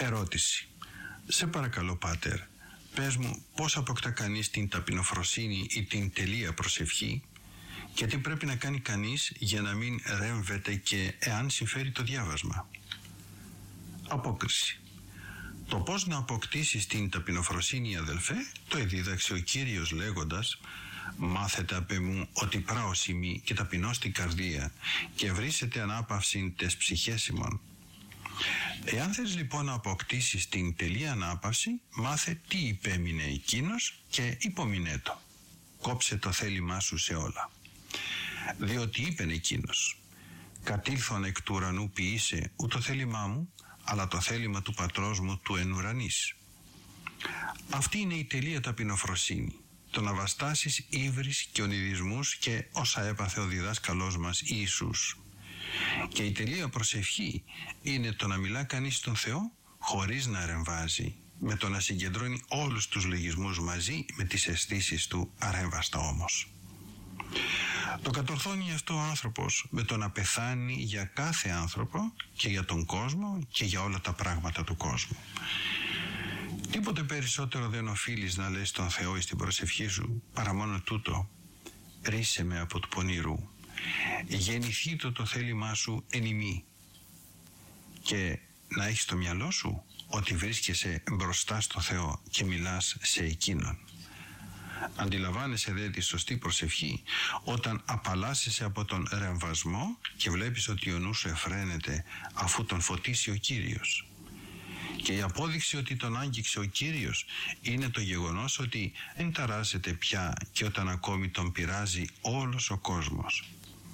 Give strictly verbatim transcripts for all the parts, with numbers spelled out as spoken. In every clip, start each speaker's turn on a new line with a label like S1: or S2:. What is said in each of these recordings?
S1: Ερώτηση. Σε παρακαλώ, Πάτερ, πες μου πώς αποκτά κανείς την ταπεινοφροσύνη ή την τελεία προσευχή και τι πρέπει να κάνει κανείς για να μην ρέμβεται και εάν συμφέρει το διάβασμα. Απόκριση. Το πώς να αποκτήσεις την ταπεινοφροσύνη, αδελφέ, το εδίδαξε ο Κύριος λέγοντας «Μάθετε απ' εμού ότι πράος ημί και ταπεινώς την καρδία και βρήσετε ανάπαυσιν τες ψυχές ημών». Εάν θες λοιπόν να αποκτήσεις την τελεία ανάπαυση, μάθε τι υπέμεινε εκείνος και υπομεινέ το. Κόψε το θέλημά σου σε όλα. Διότι είπεν εκείνος «Κατήλθον εκ του ουρανού ποιήσε ου το θέλημά μου, αλλά το θέλημα του πατρός μου του εν ουρανής». Αυτή είναι η τελεία ταπεινοφροσύνη, το να βαστάσεις ύβρις και ονειδισμούς και όσα έπαθε ο διδάσκαλός μας Ιησούς. Και η τελεία προσευχή είναι το να μιλά κανείς στον Θεό χωρίς να ρεμβάζει, με το να συγκεντρώνει όλους τους λογισμούς μαζί με τις αισθήσεις του αρέμβαστα όμως. Το κατορθώνει αυτό ο άνθρωπος με το να πεθάνει για κάθε άνθρωπο και για τον κόσμο και για όλα τα πράγματα του κόσμου. Τίποτε περισσότερο δεν οφείλεις να λες στον Θεό ή στην προσευχή σου παρά μόνο τούτο: ρίσε με από του πονηρού, γεννηθεί το το θέλημά σου εν ημί, και να έχεις στο μυαλό σου ότι βρίσκεσαι μπροστά στο Θεό και μιλάς σε Εκείνον. Αντιλαμβάνεσαι δε τη σωστή προσευχή όταν απαλλάσσεσαι από τον ρεμβασμό και βλέπεις ότι ο νους σου εφραίνεται αφού τον φωτίσει ο Κύριος. Και η απόδειξη ότι τον άγγιξε ο Κύριος είναι το γεγονός ότι δεν ταράζεται πια και όταν ακόμη τον πειράζει όλος ο κόσμος.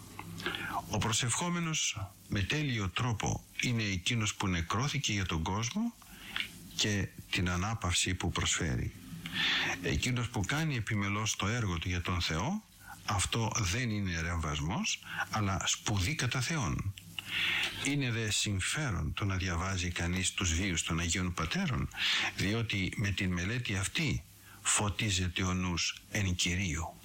S1: Ο προσευχόμενος με τέλειο τρόπο είναι εκείνος που νεκρώθηκε για τον κόσμο και την ανάπαυση που προσφέρει. Εκείνος που κάνει επιμελώς το έργο του για τον Θεό, αυτό δεν είναι ρεμβασμός, αλλά σπουδή κατά Θεόν. Είναι δε συμφέρον το να διαβάζει κανείς τους βίους των Αγίων Πατέρων, διότι με την μελέτη αυτή φωτίζεται ο νους εν Κυρίου.